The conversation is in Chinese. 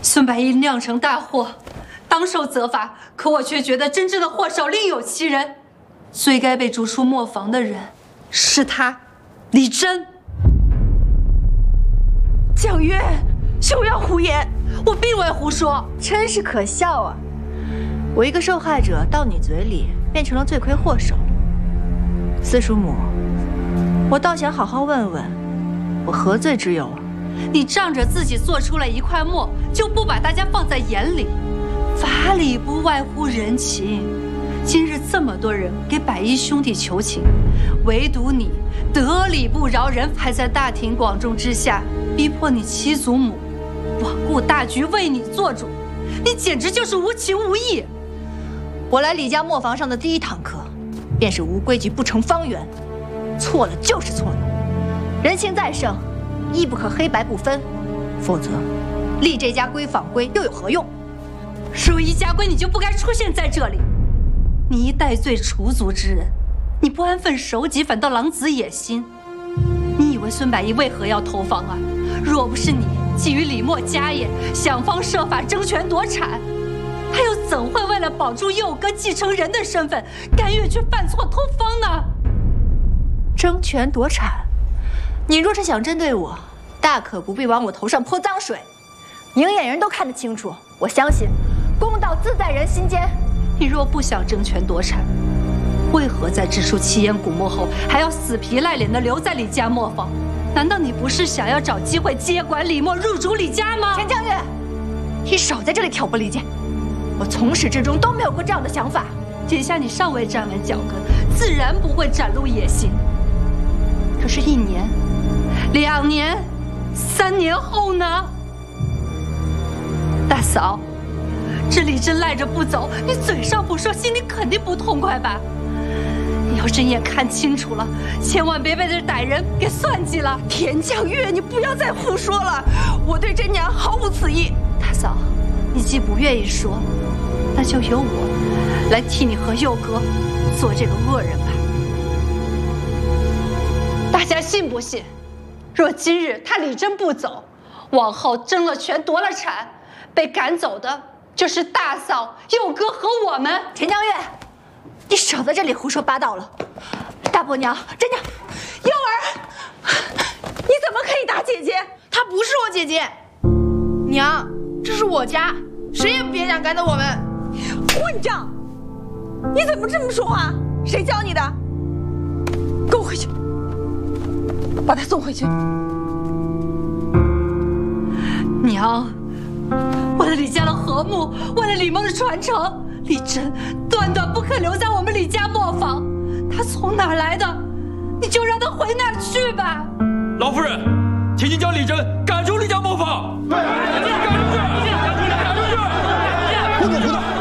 孙百亿酿成大祸，当受责罚，可我却觉得真正的祸首另有其人，最该被逐出磨坊的人是他，李真。 蒋月，休要胡言， 我并未胡说， 真是可笑啊！我一个受害者到你嘴里变成了罪魁祸首。四叔母，我倒想好好问问，我何罪之有啊？ 你仗着自己做出了一块墨，就不把大家放在眼里。法理不外乎人情，今日这么多人给百亿兄弟求情，唯独你得理不饶人，还在大庭广众之下逼迫你七祖母罔顾大局为你做主，你简直就是无情无义。 我来李家磨坊上的第一堂课，便是无规矩不成方圆，错了就是错了，人情再盛，亦不可黑白不分，否则立这家闺坊规又有何用？ 若一家规，你就不该出现在这里。你一戴罪除族之人，你不安分守己，反倒狼子野心。你以为孙百亿为何要投房啊？若不是你觊觎李默家业，想方设法争权夺产，他又怎会为了保住佑哥继承人的身份，甘愿去犯错偷方呢？ 争权夺产，你若是想针对我，大可不必往我头上泼脏水，明眼人都看得清楚。我相信，公道自在人心间。 你若不想争权夺产，为何在掷出七烟古墓后，还要死皮赖脸地留在李家磨坊？难道你不是想要找机会接管李默，入主李家吗？ 钱江月，你少在这里挑拨离间。我从始至终都没有过这样的想法。 眼下你尚未站稳脚跟，自然不会展露野心。可是1年、2年、3年后呢？大嫂，这李真赖着不走，你嘴上不说，心里肯定不痛快吧？你要睁眼看清楚了，千万别被这歹人给算计了。 田江月，你不要再胡说了，我对真娘毫无此意。 大嫂，你既不愿意说，那就由我来替你和佑哥做这个恶人吧。大家信不信？若今日他李真不走，往后争了权夺了产，被赶走的就是大嫂、佑哥和我们。 田江月，你少在这里胡说八道了。大伯娘、真娘、佑儿，你怎么可以打姐姐？ 她不是我姐姐，娘，这是我家，谁也别想赶走我们。 混账！你怎么这么说话？谁教你的？跟我回去，把他送回去。 娘，为了李家的和睦，为了李默的传承，李真断不可留在我们李家磨坊。他从哪儿来的，你就让他回哪儿去吧。 老夫人，请您将李真赶出李家磨坊。对，赶出去！赶出去！ 胡总，胡总。